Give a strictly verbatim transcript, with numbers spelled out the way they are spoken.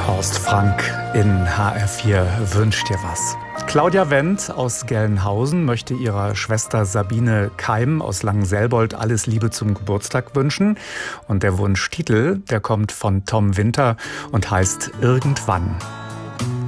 Horst Frank in H R vier wünscht dir was. Claudia Wendt aus Gelnhausen möchte ihrer Schwester Sabine Keim aus Langenselbold alles Liebe zum Geburtstag wünschen. Und der Wunschtitel, der kommt von Tom Winter und heißt Irgendwann.